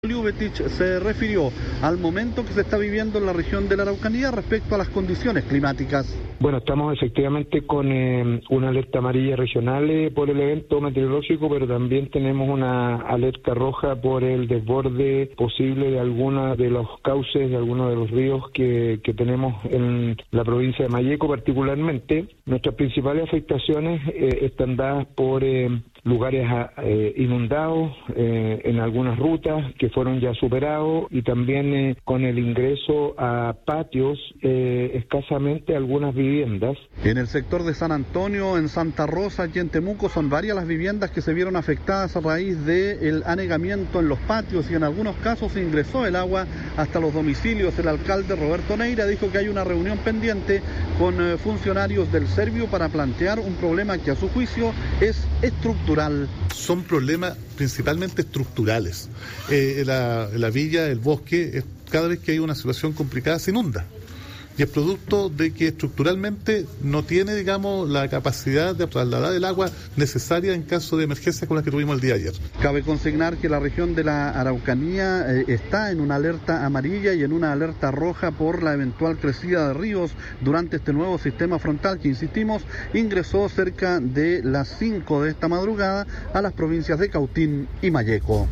Lluvetich se refirió al momento que se está viviendo en la región de la Araucanía respecto a las condiciones climáticas. Bueno, estamos efectivamente con una alerta amarilla regional por el evento meteorológico, pero también tenemos una alerta roja por el desborde posible de algunos de los cauces, de algunos de los ríos que tenemos en la provincia de Malleco particularmente. Nuestras principales afectaciones están dadas por lugares inundados en algunas rutas que fueron ya superados y también con el ingreso a patios escasamente algunas viviendas. En el sector de San Antonio, en Santa Rosa y en Temuco son varias las viviendas que se vieron afectadas a raíz del anegamiento en los patios y en algunos casos ingresó el agua hasta los domicilios. El alcalde Roberto Neira dijo que hay una reunión pendiente con funcionarios del Servio para plantear un problema que a su juicio es estructural. Son problemas principalmente estructurales. La villa, el bosque, cada vez que hay una situación complicada se inunda. Y es producto de que estructuralmente no tiene, digamos, la capacidad de trasladar el agua necesaria en caso de emergencia con la que tuvimos el día de ayer. Cabe consignar que la región de la Araucanía está en una alerta amarilla y en una alerta roja por la eventual crecida de ríos durante este nuevo sistema frontal que, insistimos, ingresó cerca de las 5 de esta madrugada a las provincias de Cautín y Malleco.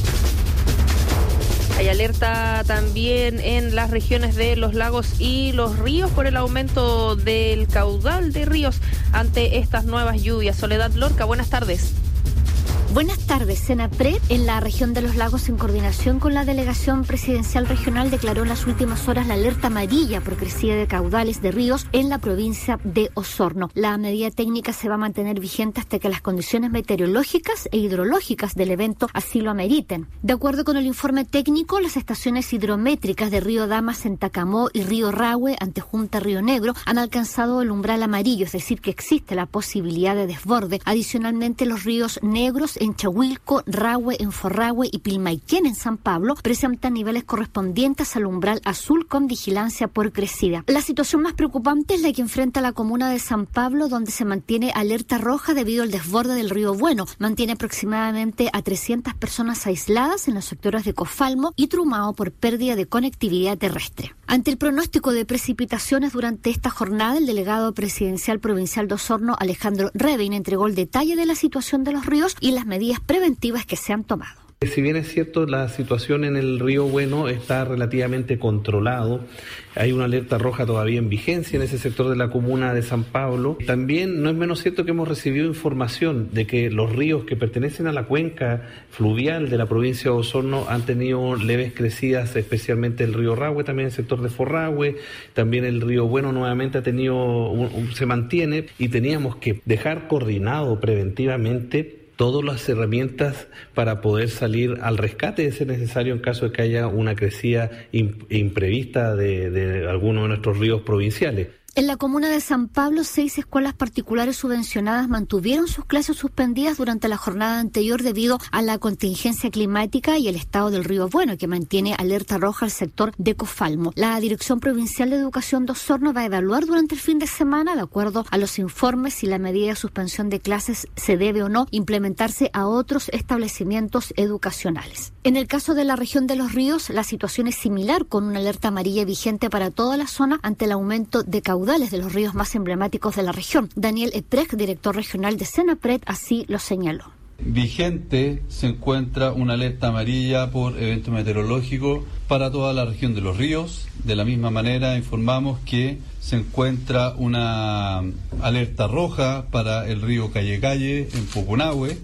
Hay alerta también en las regiones de los lagos y los ríos por el aumento del caudal de ríos ante estas nuevas lluvias. Soledad Lorca, buenas tardes. Buenas tardes. Senapred, en la región de los lagos, en coordinación con la Delegación Presidencial Regional, declaró en las últimas horas la alerta amarilla por crecida de caudales de ríos en la provincia de Osorno. La medida técnica se va a mantener vigente hasta que las condiciones meteorológicas e hidrológicas del evento así lo ameriten. De acuerdo con el informe técnico, las estaciones hidrométricas de Río Damas en Tacamó y Río Rahue, Antejunta, Río Negro, han alcanzado el umbral amarillo, es decir, que existe la posibilidad de desborde. Adicionalmente, los ríos negros en Chahuilco, Rahue, en Forrahue y Pilmaiquén, en San Pablo, presentan niveles correspondientes al umbral azul con vigilancia por crecida. La situación más preocupante es la que enfrenta la comuna de San Pablo, donde se mantiene alerta roja debido al desborde del río Bueno. Mantiene aproximadamente a 300 personas aisladas en los sectores de Cofalmo y Trumao por pérdida de conectividad terrestre. Ante el pronóstico de precipitaciones durante esta jornada, el delegado presidencial provincial de Osorno, Alejandro Revin, entregó el detalle de la situación de los ríos y las medidas preventivas que se han tomado. Si bien es cierto, la situación en el río Bueno está relativamente controlado, hay una alerta roja todavía en vigencia en ese sector de la comuna de San Pablo. También no es menos cierto que hemos recibido información de que los ríos que pertenecen a la cuenca fluvial de la provincia de Osorno han tenido leves crecidas, especialmente el río Rahue, también el sector de Forrahue, también el río Bueno nuevamente ha tenido, se mantiene, y teníamos que dejar coordinado preventivamente todas las herramientas para poder salir al rescate de ser necesario en caso de que haya una crecida imprevista de alguno de nuestros ríos provinciales. En la comuna de San Pablo, 6 escuelas particulares subvencionadas mantuvieron sus clases suspendidas durante la jornada anterior debido a la contingencia climática y el estado del río Bueno, que mantiene alerta roja al sector de Cofalmo. La Dirección Provincial de Educación de Osorno va a evaluar durante el fin de semana, de acuerdo a los informes, si la medida de suspensión de clases se debe o no implementarse a otros establecimientos educacionales. En el caso de la región de los ríos, la situación es similar, con una alerta amarilla vigente para toda la zona ante el aumento de caudales de los ríos más emblemáticos de la región. Daniel Eprech, director regional de Senapred, así lo señaló. Vigente se encuentra una alerta amarilla por evento meteorológico para toda la región de los ríos. De la misma manera informamos que se encuentra una alerta roja para el río Calle en Pucunahue.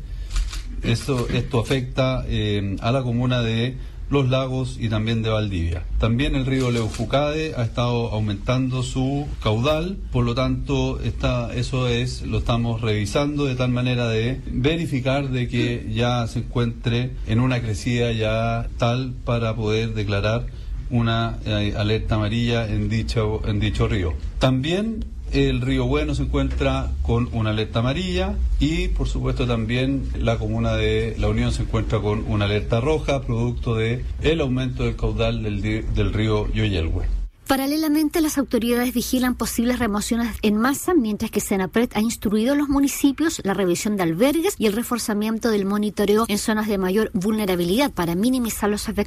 Esto afecta a la comuna de Los Lagos y también de Valdivia. También el río Leufucade ha estado aumentando su caudal, por lo tanto lo estamos revisando de tal manera de verificar de que ya se encuentre en una crecida ya tal para poder declarar una alerta amarilla en dicho río. También el río Bueno se encuentra con una alerta amarilla y, por supuesto, también la comuna de La Unión se encuentra con una alerta roja, producto de el aumento del caudal del río Yoyelhue. Paralelamente, las autoridades vigilan posibles remociones en masa, mientras que Senapred ha instruido a los municipios la revisión de albergues y el reforzamiento del monitoreo en zonas de mayor vulnerabilidad para minimizar los efectos